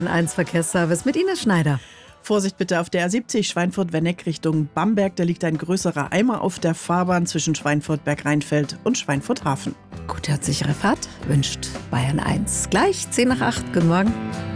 1 Verkehrsservice mit Ines Schneider. Vorsicht bitte auf der A70 Schweinfurt-Wenneck Richtung Bamberg. Da liegt ein größerer Eimer auf der Fahrbahn zwischen Schweinfurt-Bergrheinfeld und Schweinfurt-Hafen. Gute und sichere Fahrt wünscht Bayern 1. Gleich 7:50. Guten Morgen.